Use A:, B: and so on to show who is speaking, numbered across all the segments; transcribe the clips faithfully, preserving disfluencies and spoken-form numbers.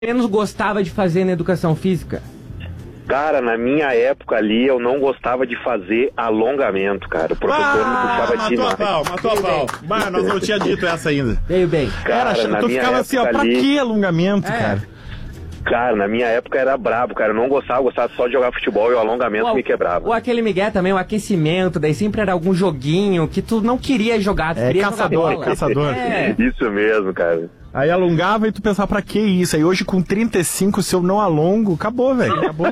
A: menos gostava de fazer na educação física?
B: Cara, na minha época ali, eu não gostava de fazer alongamento, cara. O professor ah, me puxava
C: matou
B: demais.
C: A pau, matou a pau. Bah, nós não tinha dito essa ainda.
A: Veio bem.
B: Cara,
C: Era,
B: na
C: tu
B: minha
C: ficava assim, ó, pra
B: ali,
C: que alongamento,
A: é.
C: cara?
B: Cara, na minha época era brabo, cara. Eu não gostava, eu gostava só de jogar futebol e o alongamento
A: Ou,
B: me quebrava.
A: ou aquele migué também, o aquecimento, daí sempre era algum joguinho que tu não queria jogar, tu
C: É,
A: queria
C: caçador,
A: jogar bola.
C: caçador.
A: É.
B: Isso mesmo, cara.
C: Aí alongava e tu pensava, pra que isso? Aí hoje com trinta e cinco, se eu não alongo, acabou, velho. Acabou.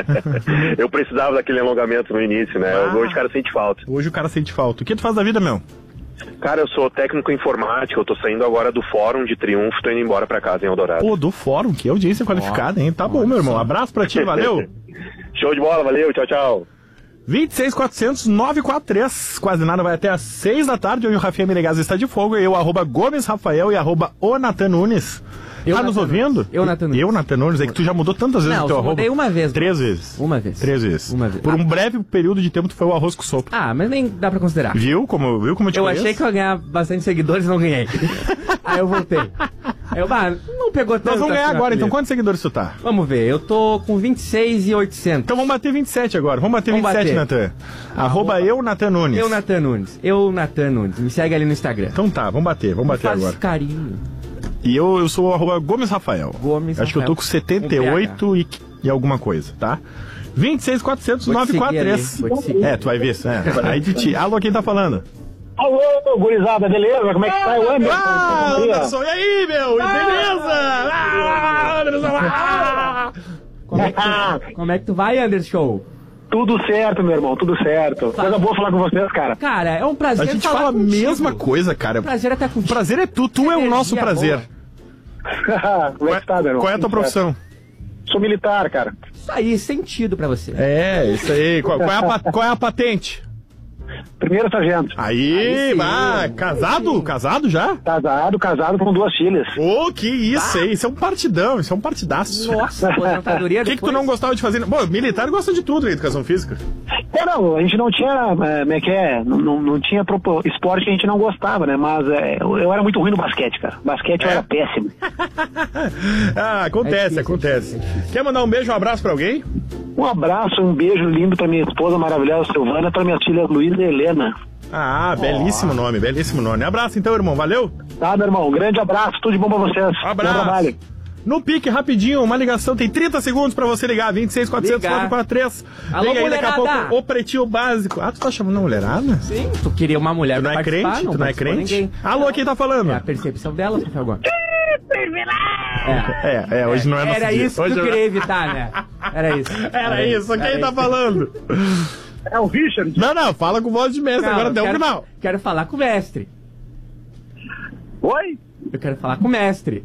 B: Eu precisava daquele alongamento no início, né?
C: Ah.
B: Hoje o cara sente falta.
C: Hoje o cara sente falta. O que tu faz da vida, meu?
B: Cara, eu sou técnico informático, eu tô saindo agora do Fórum de Triunfo, tô indo embora pra casa em Eldorado.
C: Pô, do fórum, que audiência qualificada, hein? Tá bom, meu irmão. Abraço pra ti, valeu.
B: Show de bola, valeu, tchau, tchau.
C: vinte e seis, quatrocentos, novecentos e quarenta e três. Quase nada, vai até às seis da tarde. Eu e o Rafinha Menegas está de fogo. Eu, arroba Gomes Rafael e arroba o Natan Nunes.
A: Eu,
C: tá nos ouvindo?
A: Eu, Natan Nunes.
C: Eu, Natan Nunes. É que tu já mudou tantas vezes
A: Não,
C: o teu
A: eu
C: arroba.
A: mudei uma vez.
C: Três vezes.
A: Uma vez.
C: Três vezes.
A: Uma vez.
C: Por um breve período de tempo, tu foi o arroz com sopa.
A: Ah, mas nem dá pra considerar.
C: Viu como, viu como eu te
A: Eu
C: conheço?
A: achei que eu ia ganhar bastante seguidores e não ganhei. Aí eu voltei. Aí eu, ah, não pegou tanto.
C: Nós vamos ganhar
A: assim,
C: agora, então
A: apelido.
C: quantos seguidores tu tá?
A: Vamos ver, eu tô com vinte e seis e oitocentos.
C: Então vamos bater vinte e sete agora. Vamos bater
A: Vamos
C: vinte e sete,
A: bater.
C: Natan. Arroba eu, Natan Nunes.
A: Eu, Natan Nunes. Eu, Natan Nunes. Me segue ali no Instagram.
C: Então tá, vamos bater, vamos bater
A: Faz
C: agora.
A: carinho.
C: E eu, eu sou o arroba Gomes Rafael.
A: Gomes
C: Acho que eu tô
A: Rafael.
C: com setenta e oito e, e alguma coisa, tá? vinte e seis, quatrocentos,
A: Vou te
C: novecentos e quarenta e três.
A: seguir ali, vou te seguir.
C: É, tu vai ver isso, é. Aí de ti. Alô, quem tá falando?
D: Alô, gurizada, beleza? Como é que tá o Anderson?
C: Ah,
D: Bom dia.
C: Anderson, e aí, meu? Beleza? Ah, Anderson, ah!
A: Como é, que tu, como é que tu vai, Anderson?
D: Tudo certo, meu irmão, tudo certo. Coisa boa falar com vocês, cara.
A: Cara, é um prazer
C: A gente
A: falar
C: fala a
A: contigo.
C: mesma coisa, cara.
A: O prazer é estar
C: O
A: contigo.
C: prazer é tu, tu é o nosso
A: Energia
C: prazer.
A: boa.
D: Como é que tá, meu irmão?
C: Qual é a tua
D: Tudo
C: profissão?
D: certo. Sou militar, cara.
A: Isso aí, sentido pra você.
C: É, isso aí. Qual, qual é, a, pa- qual é a patente?
D: Primeiro sargento.
C: Aí,
A: Aí sim.
C: bah, casado?
A: Sim.
C: Casado já?
D: Casado, casado com duas filhas.
C: Ô, que isso aí, isso é um partidão, isso é um partidaço.
A: Nossa, aposentadoria
C: O que, que tu não gostava de fazer? Bom, militar gosta de tudo na educação física.
D: É, não, a gente não tinha, é, como é que é, não, não, não tinha propo- esporte que a gente não gostava, né, mas é, eu, eu era muito ruim no basquete, cara. Basquete eu
C: É?
D: era péssimo.
C: Ah, acontece,
A: É difícil,
C: acontece.
A: é difícil.
C: Quer mandar um beijo, um abraço pra alguém?
D: Um abraço, um beijo lindo pra minha esposa maravilhosa Silvana, pra minhas filhas Luísa e Helena.
C: Ah, belíssimo nome, belíssimo nome. Abraço então, irmão, valeu?
D: Tá, meu irmão, um grande abraço, tudo de bom pra vocês. Bom
C: Abraço.
D: trabalho.
C: No pique, rapidinho, uma ligação, tem trinta segundos pra você ligar, vinte e seis, quatrocentos,
A: Ligar.
C: quatrocentos e quarenta e três.
A: Alô,
C: Liga aí daqui a
A: mulherada.
C: pouco, o pretinho básico. Ah, tu tá chamando a mulherada?
A: Sim, tu queria uma mulher
C: Tu não
A: pra
C: é
A: participar,
C: crente? Tu não é
A: participou
C: crente?
A: ninguém.
C: Alô, quem tá falando?
A: É a percepção dela, Rafael Gomes.
C: É, é, hoje não é nosso
A: Era
C: dia.
A: isso que
C: Hoje
A: tu
C: não-
A: queria evitar, né? Era isso.
C: Era isso, quem
A: Era
C: tá
A: isso.
C: falando?
D: É o Richard.
C: Não, não, fala com voz de mestre,
A: Não,
C: agora
A: eu
C: até o
A: quero-
C: final.
A: Quero falar com o mestre.
D: Oi?
A: Eu quero falar com o mestre.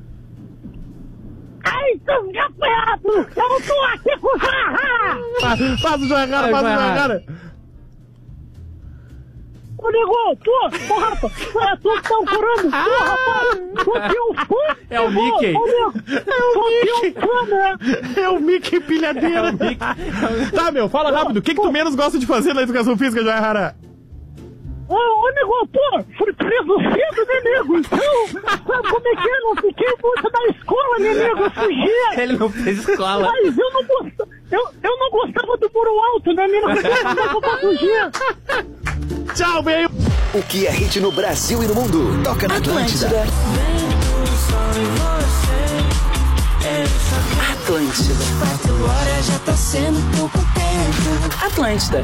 D: Ai, seu gafanhoto! Eu não tô aqui com o Jarra!
C: Faz faz o João Herrera,
A: Vai,
C: faz o
A: vai.
C: João Herrera.
D: Ô, nego, tu, ô, rapaz, é tu que tá curando, tu, rapaz, tu tem um fã?
A: É o Mickey.
D: Ô, nego, tu tem um fã, né?
C: É o Mickey pilhadeira. Tá, meu, fala rápido. O que, que tu menos gosta de fazer na educação física, João Herrera?
D: Ô, ô, nego, pô, fui preso cedo, né, nego? Então, sabe como é que é? Não fiquei muito da escola, né, nego? Eu fugia.
A: Ele não fez escola.
D: Mas eu não gostava, eu, eu não gostava do muro alto, né, nego? Eu não fugia.
C: Tchau, veio.
E: O que é hit no Brasil e no mundo? Toca na Atlântida. Atlântida.
F: Agora já tá sendo pouco tempo.
E: Atlântida.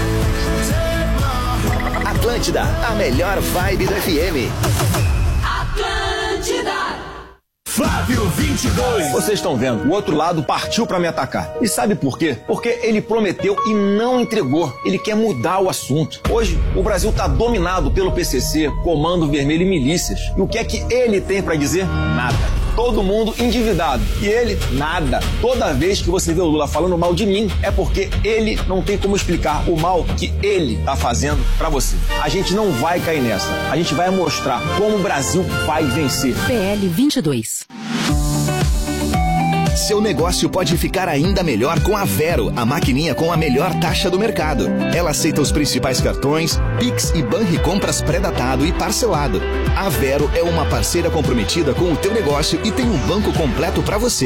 E: Atlântida, a melhor vibe do F M.
F: Atlântida.
G: Flávio vinte e dois.
H: Vocês estão vendo, o outro lado partiu pra me atacar. E sabe por quê? Porque ele prometeu e não entregou. Ele quer mudar o assunto. Hoje, o Brasil tá dominado pelo P C C, Comando Vermelho e milícias. E o que é que ele tem pra dizer? Nada. Todo mundo endividado. E ele, nada. Toda vez que você vê o Lula falando mal de mim, é porque ele não tem como explicar o mal que ele tá fazendo pra você. A gente não vai cair nessa. A gente vai mostrar como o Brasil vai vencer.
I: P L vinte e dois.
E: Seu negócio pode ficar ainda melhor com a Vero, a maquininha com a melhor taxa do mercado. Ela aceita os principais cartões, Pix e Banricompras pré-datado e parcelado. A Vero é uma parceira comprometida com o teu negócio e tem um banco completo para você.